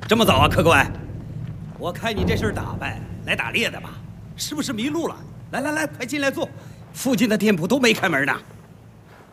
这么早啊，客官？我看你这身打扮，来打猎的吧？是不是迷路了？来来来，快进来坐。附近的店铺都没开门呢。